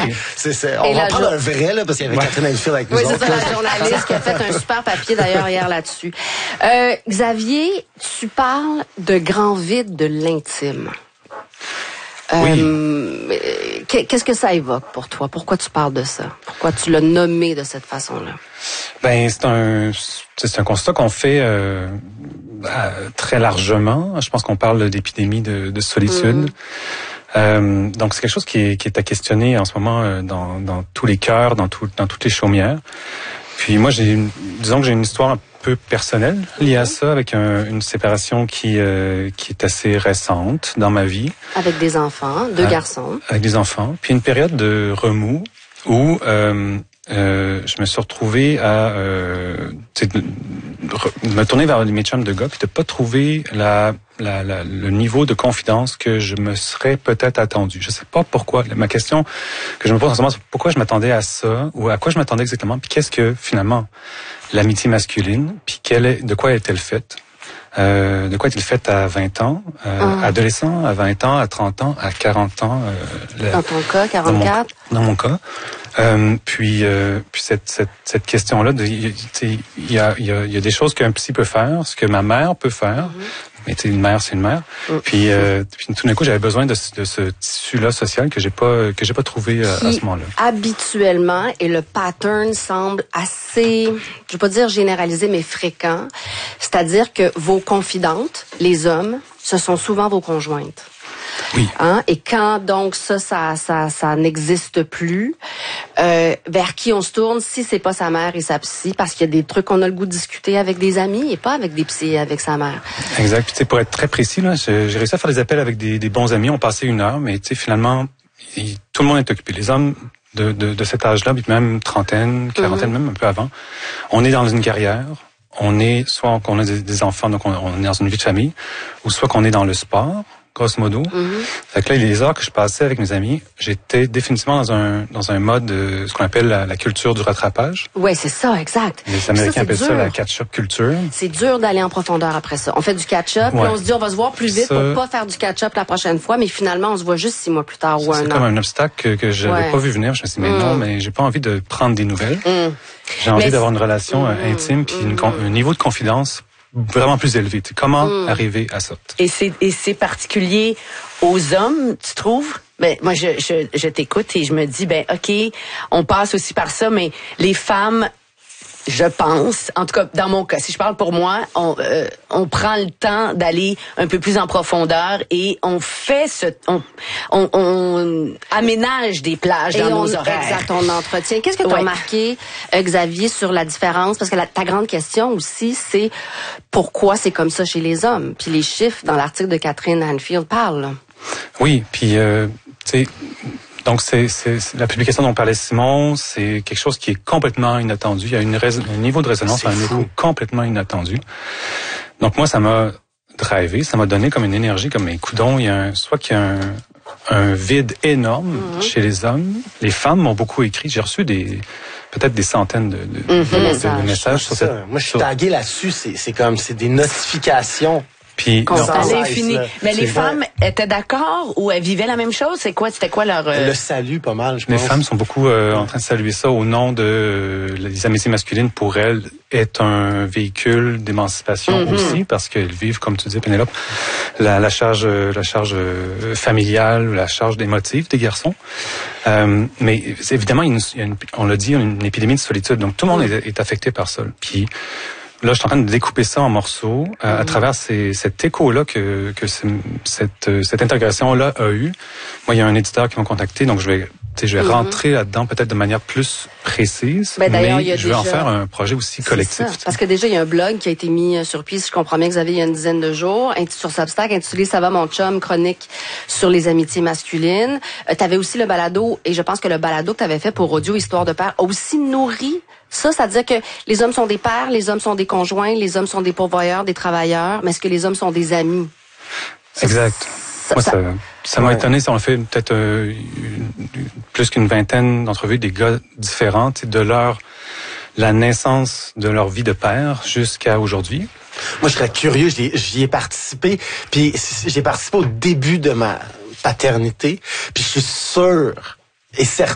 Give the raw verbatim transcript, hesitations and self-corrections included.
Ouais. C'est, c'est, on et va prendre jo- un vrai, là, parce qu'il y avait ouais. Catherine Hadfield avec nous oui, autres. Oui, c'est ça, la journaliste qui a fait un super papier, d'ailleurs, hier là-dessus. Euh, Xavier, tu parles de grand vide de l'intime. Oui. Euh, qu'est-ce que ça évoque pour toi? Pourquoi tu parles de ça? Pourquoi tu l'as nommé de cette façon-là? Ben, c'est un, c'est un constat qu'on fait euh, très largement. Je pense qu'on parle d'épidémie de, de solitude. Mm. Euh, donc, c'est quelque chose qui est, qui est à questionner en ce moment euh, dans, dans tous les cœurs, dans, tout, dans toutes les chaumières. Puis moi, j'ai une, disons que j'ai une histoire un peu personnelle liée à ça, avec un, une séparation qui euh, qui est assez récente dans ma vie. Avec des enfants, deux euh, garçons. Avec des enfants. Puis une période de remous où euh, euh, je me suis retrouvé à euh, me tourner vers mes chums de gars, puis de pas trouver la, la, la le niveau de confidence que je me serais peut-être attendu. Je sais pas pourquoi. Ma question que je me pose en ce moment, c'est pourquoi je m'attendais à ça, ou à quoi je m'attendais exactement, puis qu'est-ce que finalement l'amitié masculine, puis quelle est, de quoi est-elle faite? Euh, de quoi est-elle faite à vingt ans, euh, ah. adolescent, à vingt ans, à trente ans, à quarante ans? Euh, le, dans ton cas, quarante-quatre? Dans mon, dans mon cas. Euh, puis, euh, puis cette, cette, cette question-là, il y a, y, a, y a des choses qu'un psy peut faire, ce que ma mère peut faire. Mm-hmm. Mais tu sais, une mère, c'est une mère. Mm-hmm. Puis, euh, puis tout d'un coup, j'avais besoin de, de ce tissu-là social que j'ai pas que j'ai pas trouvé euh, à ce moment-là. Habituellement, et le pattern semble assez, je vais pas dire généralisé, mais fréquent. C'est-à-dire que vos confidentes, les hommes, ce sont souvent vos conjointes. Oui. Hein? Et quand donc ça, ça, ça, ça n'existe plus, euh, vers qui on se tourne si c'est pas sa mère et sa psy, parce qu'il y a des trucs qu'on a le goût de discuter avec des amis et pas avec des psys et avec sa mère. Exact. Puis tu sais, pour être très précis là, j'ai réussi à faire des appels avec des, des bons amis. On passait une heure, mais tu sais, finalement, il, tout le monde est occupé. Les hommes de, de, de cet âge-là, puis même trentaine, quarantaine, mm-hmm. même un peu avant, on est dans une carrière. On est soit qu'on a des, des enfants, donc on, on est dans une vie de famille, ou soit qu'on est dans le sport. Grosso modo. Mm-hmm. Fait que là, les heures que je passais avec mes amis, j'étais définitivement dans un dans un mode de ce qu'on appelle la, la culture du rattrapage. Oui, c'est ça, exact. Les Américains ça, appellent dur. ça la catch-up culture. C'est dur d'aller en profondeur après ça. On fait du catch-up, ouais. Puis on se dit on va se voir plus vite ça, pour pas faire du catch-up la prochaine fois, mais finalement on se voit juste six mois plus tard ou un an. C'est comme un obstacle que, que je n'avais ouais. pas vu venir. Je me suis dit mais mm. non, mais j'ai pas envie de prendre des nouvelles. Mm. J'ai envie mais d'avoir une relation mm. intime puis mm. une, un niveau de confidence vraiment plus élevé. Comment mm. arriver à ça? Et c'est et c'est particulier aux hommes, tu trouves? Ben moi je je je t'écoute et je me dis ben OK, on passe aussi par ça, mais les femmes, je pense, en tout cas dans mon cas, si je parle pour moi, on euh, on prend le temps d'aller un peu plus en profondeur et on fait ce on on, on aménage des plages et dans on, nos horaires. Exact, on entretient. Qu'est-ce que tu as ouais. remarqué, euh, Xavier, sur la différence? Parce que la, ta grande question aussi, c'est pourquoi c'est comme ça chez les hommes. Puis les chiffres dans l'article de Catherine Hadfield parlent. Là. Oui, puis euh, tu sais. Donc, c'est, c'est, c'est la publication dont parlait Simon, c'est quelque chose qui est complètement inattendu. Il y a une rais- un niveau de résonance, un niveau complètement inattendu. Donc, moi, ça m'a drivé, ça m'a donné comme une énergie, comme, coudonc, il y a un, soit qu'il y a un, un vide énorme mm-hmm. chez les hommes. Les femmes m'ont beaucoup écrit. J'ai reçu des, peut-être des centaines de, de, mm-hmm. de, de, de messages sur cette... Moi, je suis tagué là-dessus. C'est, c'est comme, c'est des notifications. Puis, à l'infini. Mais les femmes étaient d'accord ou elles vivaient la même chose? C'est quoi? C'était quoi leur... Euh... Le salut, pas mal, je pense. Les femmes sont beaucoup euh, en train de saluer ça au nom de... Euh, les amitiés masculines, pour elles, est un véhicule d'émancipation mm-hmm. aussi, parce qu'elles vivent, comme tu dis, Pénélope, la, la charge la charge familiale, la charge émotive des garçons. Euh, mais évidemment, il y a une, on l'a dit, une épidémie de solitude. Donc, tout le monde est, est affecté par ça. Puis... Là, je suis en train de découper ça en morceaux euh, mmh. à travers ces, cet écho-là que, que cette, cette intégration-là a eu. Moi, il y a un éditeur qui m'a contacté, donc je vais, je vais mmh. rentrer là-dedans peut-être de manière plus précise, ben, mais il y a je déjà... vais en faire un projet aussi collectif. Parce que déjà, il y a un blog qui a été mis sur pied, si je comprends bien, Xavier, il y a une dizaine de jours, sur Substack, intitulé « Ça va, mon chum », chronique sur les amitiés masculines. Euh, tu avais aussi le balado, et je pense que le balado que tu avais fait pour Audio Histoire de Père a aussi nourri ça, c'est-à-dire que les hommes sont des pères, les hommes sont des conjoints, les hommes sont des pourvoyeurs, des travailleurs, mais est-ce que les hommes sont des amis? Exact. Ça, Moi, ça, ça, ça m'a ouais. étonné. Ça, on a fait peut-être euh, plus qu'une vingtaine d'entrevues des gars différents, de leur la naissance de leur vie de père jusqu'à aujourd'hui. Moi, je serais curieux. J'y ai, j'y ai participé, puis j'ai participé au début de ma paternité, puis je suis sûr et certain